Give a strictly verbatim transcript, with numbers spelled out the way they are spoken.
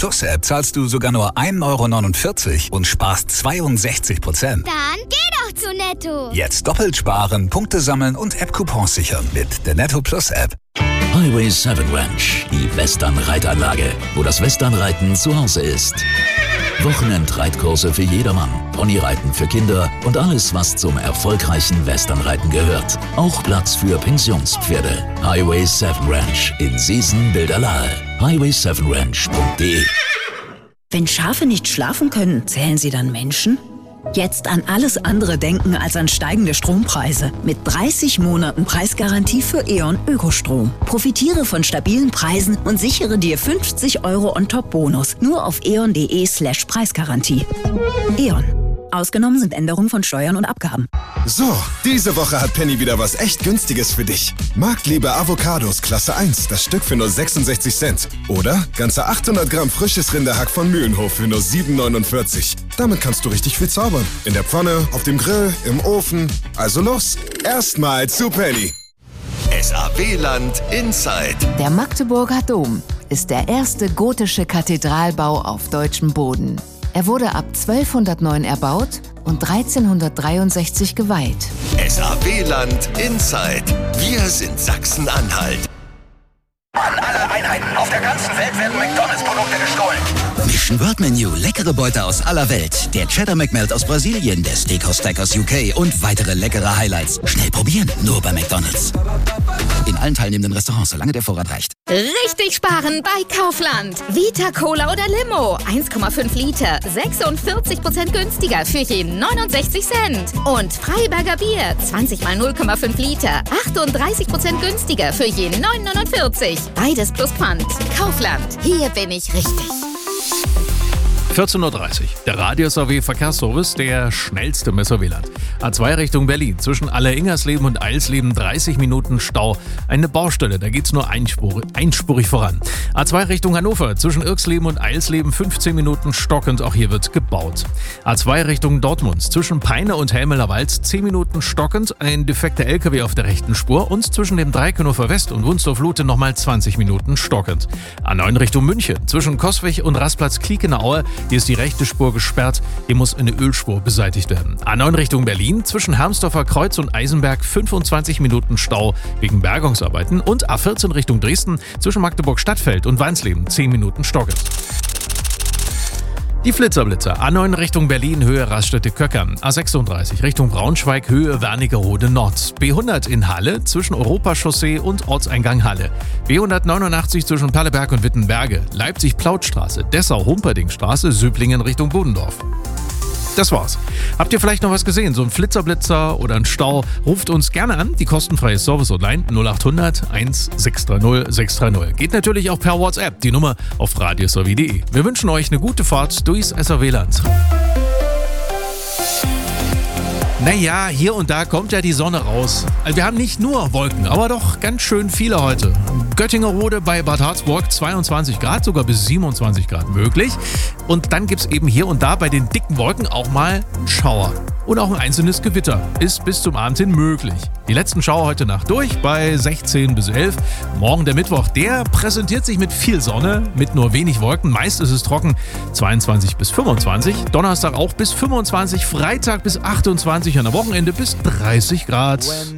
Plus App zahlst du sogar nur ein Euro neunundvierzig und sparst zweiundsechzig Prozent. Dann geh doch zu Netto. Jetzt doppelt sparen, Punkte sammeln und App-Coupons sichern mit der Netto Plus App. Highway sieben Ranch, die Western-Reitanlage, wo das Westernreiten zu Hause ist. Wochenendreitkurse für jedermann, Ponyreiten für Kinder und alles, was zum erfolgreichen Westernreiten gehört. Auch Platz für Pensionspferde. Highway sieben Ranch in Seesen-Bilderlahe. highway sieben ranch punkt de. Wenn Schafe nicht schlafen können, zählen sie dann Menschen? Jetzt an alles andere denken als an steigende Strompreise. Mit dreißig Monaten Preisgarantie für E.ON Ökostrom. Profitiere von stabilen Preisen und sichere dir fünfzig Euro On-Top-Bonus. Nur auf eon.de slash Preisgarantie. E.ON. Ausgenommen sind Änderungen von Steuern und Abgaben. So, diese Woche hat Penny wieder was echt Günstiges für dich. Marktliebe Avocados Klasse eins, das Stück für nur sechsundsechzig Cent. Oder ganze achthundert Gramm frisches Rinderhack von Mühlenhof für nur sieben neunundvierzig. Damit kannst du richtig viel zaubern. In der Pfanne, auf dem Grill, im Ofen. Also los, erstmal zu Penny. S A W-Land Inside. Der Magdeburger Dom ist der erste gotische Kathedralbau auf deutschem Boden. Er wurde ab zwölfhundertneun erbaut und dreizehnhundertdreiundsechzig geweiht. S A W-Land Inside. Wir sind Sachsen-Anhalt. An alle Einheiten auf der ganzen Welt werden McDonalds-Produkte gestohlen. Mission World Menu, leckere Beute aus aller Welt. Der Cheddar McMelt aus Brasilien, der Steakhouse Stack aus U K und weitere leckere Highlights. Schnell probieren, nur bei McDonalds. In allen teilnehmenden Restaurants, solange der Vorrat reicht. Richtig sparen bei Kaufland. Vita Cola oder Limo, eins Komma fünf Liter, sechsundvierzig Prozent günstiger für je neunundsechzig Cent. Und Freiberger Bier, zwanzig mal null Komma fünf Liter, achtunddreißig Prozent günstiger für je neun neunundvierzig. Beides plus Pfand. Kaufland, hier bin ich richtig. vierzehn Uhr dreißig. Der Radius A W Verkehrsservice, der schnellste im S A W-Land. A zwei Richtung Berlin. Zwischen Alleringersleben und Eilsleben dreißig Minuten Stau. Eine Baustelle, da geht's nur einspurig, einspurig voran. A zwei Richtung Hannover. Zwischen Irksleben und Eilsleben fünfzehn Minuten stockend. Auch hier wird gebaut. A zwei Richtung Dortmund. Zwischen Peine und Helmelerwald zehn Minuten stockend. Ein defekter L K W auf der rechten Spur. Und zwischen dem Dreieck Hannover West und Wunsdorf-Lute nochmal zwanzig Minuten stockend. A neun Richtung München. Zwischen Coswig und Rastplatz Kliekener-Aue. Hier ist die rechte Spur gesperrt. Hier muss eine Ölspur beseitigt werden. A neun Richtung Berlin. Zwischen Hermsdorfer Kreuz und Eisenberg fünfundzwanzig Minuten Stau wegen Bergungsarbeiten. Und A vierzehn Richtung Dresden. Zwischen Magdeburg-Stadtfeld und Weinsleben zehn Minuten stockend. Die Flitzerblitzer. A neun Richtung Berlin, Höhe Raststätte-Köckern. A sechsunddreißig Richtung Braunschweig, Höhe Wernigerode Nord. B hundert in Halle, zwischen Europachaussee und Ortseingang Halle. B hundertneunundachtzig zwischen Palleberg und Wittenberge. Leipzig-Plautstraße, Dessau-Humperdingstraße, Süblingen Richtung Bodendorf. Das war's. Habt ihr vielleicht noch was gesehen? So ein Flitzerblitzer oder ein Stau? Ruft uns gerne an. Die kostenfreie Service Online null acht hundert eins sechs drei null sechs drei null. Geht natürlich auch per WhatsApp. Die Nummer auf radius a w punkt de. Wir wünschen euch eine gute Fahrt durchs S A W-Land. Naja, hier und da kommt ja die Sonne raus. Also wir haben nicht nur Wolken, aber doch ganz schön viele heute. Göttingerode bei Bad Harzburg zweiundzwanzig Grad, sogar bis siebenundzwanzig Grad möglich. Und dann gibt's eben hier und da bei den dicken Wolken auch mal einen Schauer. Und auch ein einzelnes Gewitter ist bis zum Abend hin möglich. Die letzten Schauer heute Nacht durch bei sechzehn bis elf. Morgen der Mittwoch, der präsentiert sich mit viel Sonne, mit nur wenig Wolken. Meist ist es trocken, zweiundzwanzig bis fünfundzwanzig. Donnerstag auch bis fünfundzwanzig, Freitag bis achtundzwanzig, an der Wochenende bis dreißig Grad.